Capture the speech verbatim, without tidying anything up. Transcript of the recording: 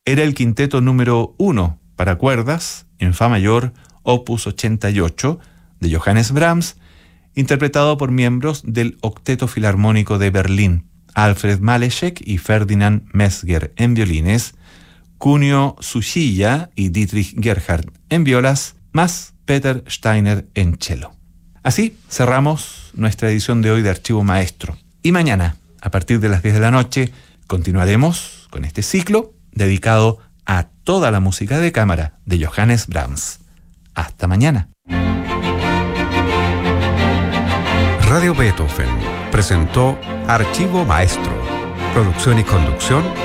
era el quinteto número uno para cuerdas en fa mayor, opus ochenta y ocho, de Johannes Brahms, interpretado por miembros del Octeto Filarmónico de Berlín, Alfred Malešek y Ferdinand Metzger en violines, Kunio Tsuchiya y Dietrich Gerhardt en violas, más Peter Steiner en cello. Así cerramos nuestra edición de hoy de Archivo Maestro. Y mañana, a partir de las diez de la noche, continuaremos con este ciclo dedicado a toda la música de cámara de Johannes Brahms. Hasta mañana. Radio Beethoven presentó Archivo Maestro. Producción y conducción